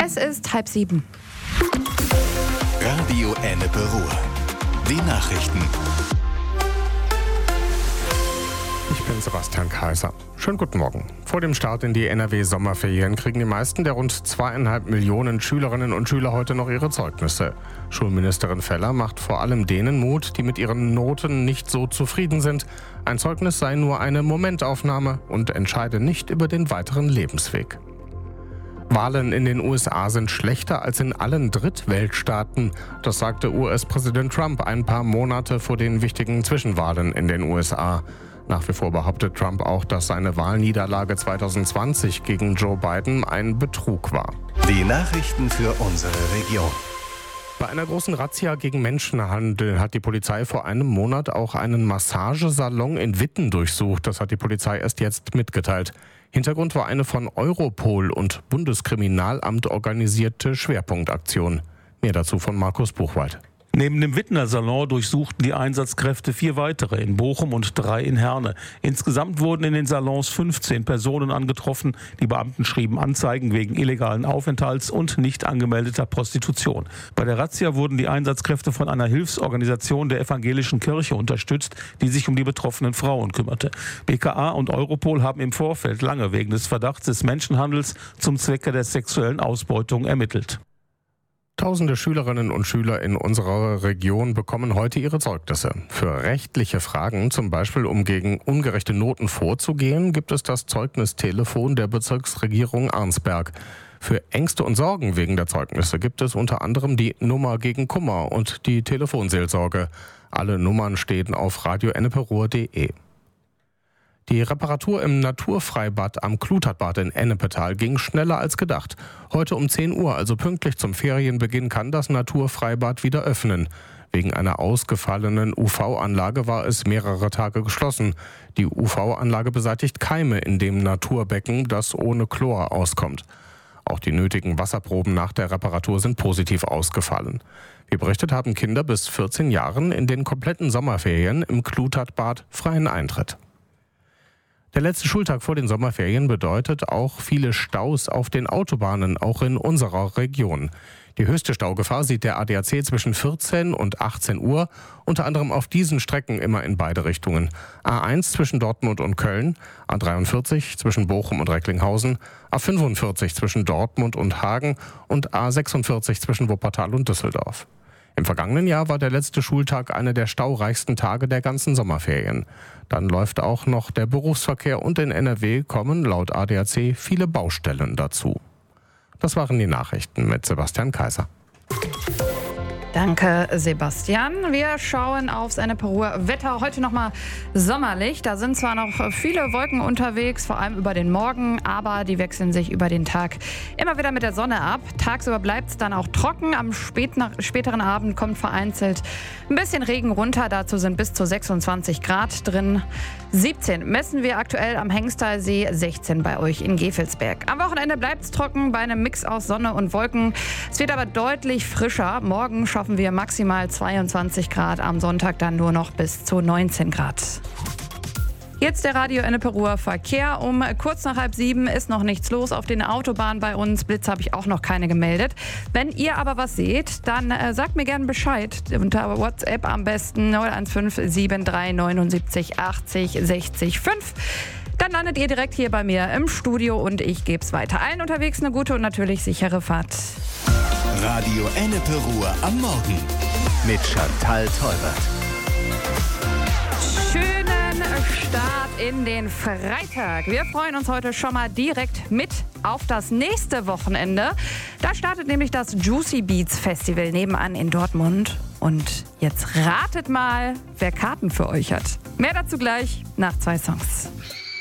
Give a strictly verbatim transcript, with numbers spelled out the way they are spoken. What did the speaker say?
Es ist halb sieben. Radio Ennepe Ruhr. Die Nachrichten. Ich bin Sebastian Kaiser. Schönen guten Morgen. Vor dem Start in die N R W-Sommerferien kriegen die meisten der rund zweieinhalb Millionen Schülerinnen und Schüler heute noch ihre Zeugnisse. Schulministerin Feller macht vor allem denen Mut, die mit ihren Noten nicht so zufrieden sind. Ein Zeugnis sei nur eine Momentaufnahme und entscheide nicht über den weiteren Lebensweg. Wahlen in den U S A sind schlechter als in allen Drittweltstaaten. Das sagte U S-Präsident Trump ein paar Monate vor den wichtigen Zwischenwahlen in den U S A. Nach wie vor behauptet Trump auch, dass seine Wahlniederlage zwanzig zwanzig gegen Joe Biden ein Betrug war. Die Nachrichten für unsere Region. Bei einer großen Razzia gegen Menschenhandel hat die Polizei vor einem Monat auch einen Massagesalon in Witten durchsucht. Das hat die Polizei erst jetzt mitgeteilt. Hintergrund war eine von Europol und Bundeskriminalamt organisierte Schwerpunktaktion. Mehr dazu von Markus Buchwald. Neben dem Wittener Salon durchsuchten die Einsatzkräfte vier weitere in Bochum und drei in Herne. Insgesamt wurden in den Salons fünfzehn Personen angetroffen. Die Beamten schrieben Anzeigen wegen illegalen Aufenthalts und nicht angemeldeter Prostitution. Bei der Razzia wurden die Einsatzkräfte von einer Hilfsorganisation der evangelischen Kirche unterstützt, die sich um die betroffenen Frauen kümmerte. B K A und Europol haben im Vorfeld lange wegen des Verdachts des Menschenhandels zum Zwecke der sexuellen Ausbeutung ermittelt. Tausende Schülerinnen und Schüler in unserer Region bekommen heute ihre Zeugnisse. Für rechtliche Fragen, zum Beispiel um gegen ungerechte Noten vorzugehen, gibt es das Zeugnistelefon der Bezirksregierung Arnsberg. Für Ängste und Sorgen wegen der Zeugnisse gibt es unter anderem die Nummer gegen Kummer und die Telefonseelsorge. Alle Nummern stehen auf radio ennepe ruhr punkt de. Die Reparatur im Naturfreibad am Klutertbad in Ennepetal ging schneller als gedacht. Heute um zehn Uhr, also pünktlich zum Ferienbeginn, kann das Naturfreibad wieder öffnen. Wegen einer ausgefallenen U V-Anlage war es mehrere Tage geschlossen. Die U V-Anlage beseitigt Keime in dem Naturbecken, das ohne Chlor auskommt. Auch die nötigen Wasserproben nach der Reparatur sind positiv ausgefallen. Wie berichtet, haben Kinder bis vierzehn Jahren in den kompletten Sommerferien im Klutertbad freien Eintritt. Der letzte Schultag vor den Sommerferien bedeutet auch viele Staus auf den Autobahnen, auch in unserer Region. Die höchste Staugefahr sieht der A D A C zwischen vierzehn und achtzehn Uhr, unter anderem auf diesen Strecken immer in beide Richtungen. A eins zwischen Dortmund und Köln, A dreiundvierzig zwischen Bochum und Recklinghausen, A fünfundvierzig zwischen Dortmund und Hagen und A sechsundvierzig zwischen Wuppertal und Düsseldorf. Im vergangenen Jahr war der letzte Schultag einer der staureichsten Tage der ganzen Sommerferien. Dann läuft auch noch der Berufsverkehr und in N R W kommen laut A D A C viele Baustellen dazu. Das waren die Nachrichten mit Sebastian Kaiser. Danke, Sebastian. Wir schauen aufs Ennepe Ruhr Wetter. Heute nochmal sommerlich. Da sind zwar noch viele Wolken unterwegs, vor allem über den Morgen, aber die wechseln sich über den Tag immer wieder mit der Sonne ab. Tagsüber bleibt es dann auch trocken. Am späten, späteren Abend kommt vereinzelt ein bisschen Regen runter. Dazu sind bis zu sechsundzwanzig Grad drin. siebzehn messen wir aktuell am Hengstalsee, sechzehn bei euch in Gevelsberg. Am Wochenende bleibt es trocken bei einem Mix aus Sonne und Wolken. Es wird aber deutlich frischer. Morgen schaffen wir maximal zweiundzwanzig Grad, am Sonntag dann nur noch bis zu neunzehn Grad. Jetzt der Radio Ennepe Ruhr Verkehr. Um kurz nach halb sieben ist noch nichts los auf den Autobahnen bei uns. Blitz habe ich auch noch keine gemeldet. Wenn ihr aber was seht, dann äh, sagt mir gerne Bescheid. Unter WhatsApp am besten null eins fünf sieben drei neun sieben acht sechs sechs fünf. Dann landet ihr direkt hier bei mir im Studio und ich gebe es weiter. Allen unterwegs eine gute und natürlich sichere Fahrt. Radio Ennepe Ruhr am Morgen mit Chantal Teubert. Schönen Start in den Freitag. Wir freuen uns heute schon mal direkt mit auf das nächste Wochenende. Da startet nämlich das Juicy Beats Festival nebenan in Dortmund. Und jetzt ratet mal, wer Karten für euch hat. Mehr dazu gleich nach zwei Songs.